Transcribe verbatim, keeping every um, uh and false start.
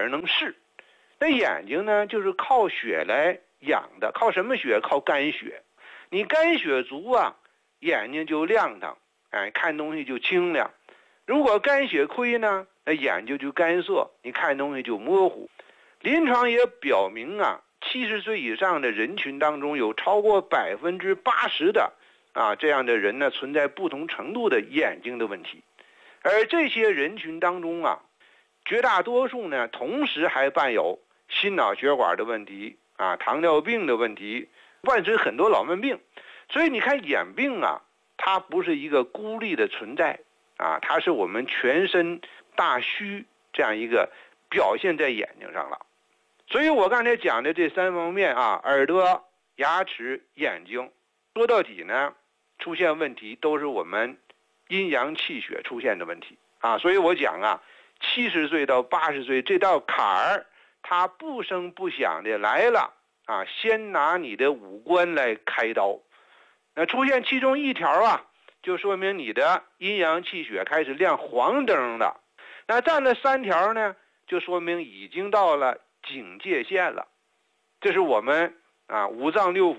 而能视。那眼睛呢，就是靠血来养的，靠什么血？靠肝血。你肝血足啊，眼睛就亮堂，哎，看东西就清亮。如果肝血亏呢，那眼睛就干涩，你看东西就模糊。临床也表明啊，七十岁以上的人群当中，有超过百分之八十的啊这样的人呢，存在不同程度的眼睛的问题。而这些人群当中啊，绝大多数呢，同时还伴有心脑血管的问题啊、糖尿病的问题，伴随很多老慢病。所以你看眼病啊，它不是一个孤立的存在啊，它是我们全身大虚这样一个表现在眼睛上了。所以我刚才讲的这三方面啊，耳朵、牙齿、眼睛，说到底呢，出现问题都是我们阴阳气血出现的问题啊。所以我讲啊，七十岁到八十岁这道坎儿，它不声不响的来了啊，先拿你的五官来开刀。那出现其中一条啊，就说明你的阴阳气血开始亮黄灯了。那占了三条呢，就说明已经到了警戒线了。这是我们啊五脏六腑